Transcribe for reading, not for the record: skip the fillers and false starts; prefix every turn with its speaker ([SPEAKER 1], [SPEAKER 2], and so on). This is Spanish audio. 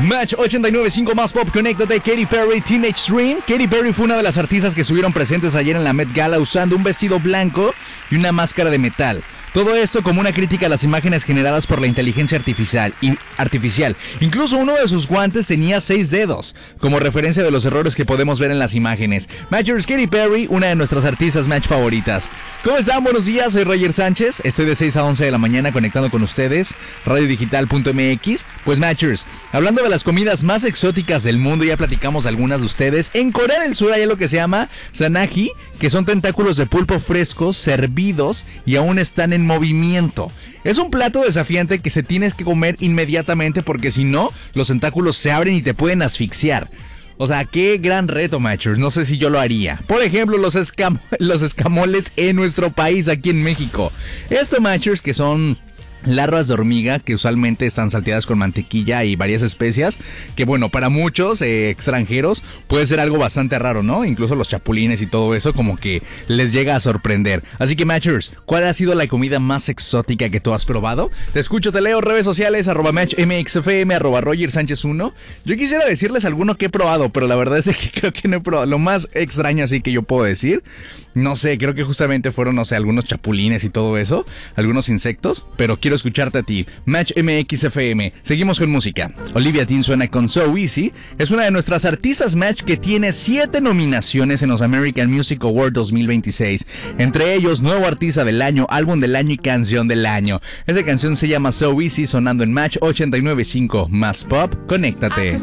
[SPEAKER 1] Match 89.5 más pop, conéctate. Katy Perry, Teenage Dream. Katy Perry fue una de las artistas que estuvieron presentes ayer en la Met Gala usando un vestido blanco y una máscara de metal. Todo esto como una crítica a las imágenes generadas por la inteligencia artificial. Incluso uno de sus guantes tenía 6 dedos, como referencia de los errores que podemos ver en las imágenes. Matchers, Katy Perry, una de nuestras artistas Match favoritas. ¿Cómo están? Buenos días, soy Roger Sánchez. Estoy de 6 a 11 de la mañana conectando con ustedes. Radiodigital.mx. Pues Matchers, hablando de las comidas más exóticas del mundo, ya platicamos algunas de ustedes. En Corea del Sur hay algo que se llama sanaji, que son tentáculos de pulpo frescos, servidos y aún están en movimiento. Es un plato desafiante que se tiene que comer inmediatamente porque si no, los tentáculos se abren y te pueden asfixiar. O sea, qué gran reto, Matchers. No sé si yo lo haría. Por ejemplo, los escamoles en nuestro país, aquí en México. Estos Matchers, que son larvas de hormiga que usualmente están salteadas con mantequilla y varias especias, que bueno, para muchos extranjeros puede ser algo bastante raro, ¿no? Incluso los chapulines y todo eso como que les llega a sorprender. Así que Matchers, ¿cuál ha sido la comida más exótica que tú has probado? Te escucho, te leo, redes sociales, @MatchMXFM, @RogerSánchez1. Yo quisiera decirles alguno que he probado, pero la verdad es que creo que no he probado. Lo más extraño así que yo puedo decir, no sé, creo que justamente fueron, no sé, algunos chapulines y todo eso, algunos insectos, pero quiero escucharte a ti. Match MXFM. Seguimos con música. Olivia Dean suena con So Easy. Es una de nuestras artistas Match que tiene 7 nominaciones en los American Music Awards 2026. Entre ellos, nuevo artista del año, álbum del año y canción del año. Esa canción se llama So Easy, sonando en Match 89.5 más pop. Conéctate.